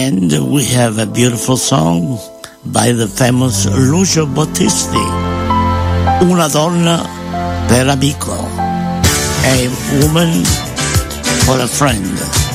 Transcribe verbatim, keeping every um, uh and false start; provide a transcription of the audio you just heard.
And we have a beautiful song by the famous Lucio Battisti, Una donna per amico, a woman for a friend.